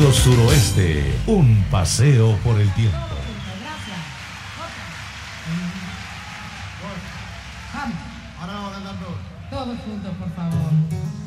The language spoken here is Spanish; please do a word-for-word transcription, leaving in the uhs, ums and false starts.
Sonido Suroeste, un paseo por el tiempo. Gracias. Ahora vamos a cantar todos. Todos juntos, por favor.